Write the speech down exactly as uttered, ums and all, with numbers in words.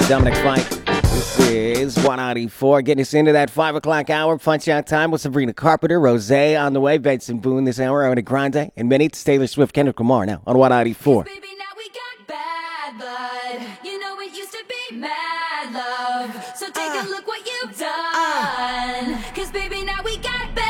Dominic Fike. This is one ninety-four. Getting us into that five o'clock hour. Punch out time with Sabrina Carpenter. Rose on the way. Benson Boone this hour. Ariana Grande. And minutes. Taylor Swift. Kendrick Lamar now on one ninety-four. Baby, now we got bad blood. You know it used to be mad love. So take uh, a look what you've done. Uh, Cause baby, now we got bad